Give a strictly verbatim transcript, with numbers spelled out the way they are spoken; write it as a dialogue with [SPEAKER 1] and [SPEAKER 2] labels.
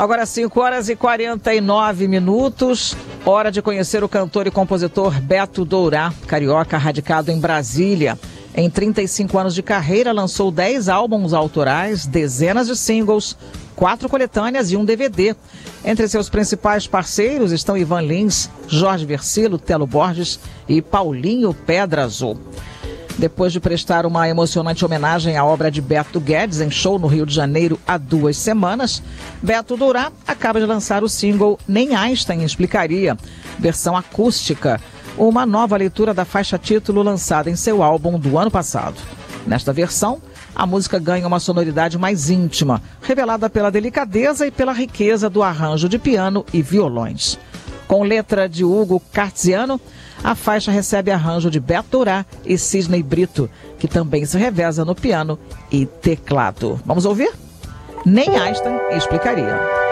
[SPEAKER 1] Agora cinco horas e quarenta e nove minutos, hora de conhecer o cantor e compositor Beto Dourá, carioca radicado em Brasília. Em trinta e cinco anos de carreira, lançou dez álbuns autorais, dezenas de singles, quatro coletâneas e um D V D. Entre seus principais parceiros estão Ivan Lins, Jorge Versilo, Telo Borges e Paulinho Pedra Azul. Depois de prestar uma emocionante homenagem à obra de Beto Guedes em show no Rio de Janeiro há duas semanas, Beto Dourá acaba de lançar o single Nem Einstein Explicaria, versão acústica, uma nova leitura da faixa título lançada em seu álbum do ano passado. Nesta versão, a música ganha uma sonoridade mais íntima, revelada pela delicadeza e pela riqueza do arranjo de piano e violões. Com letra de Hugo Cartziano, a faixa recebe arranjo de Beto Dourá e Sidney Brito, que também se reveza no piano e teclado. Vamos ouvir? Nem Einstein Explicaria.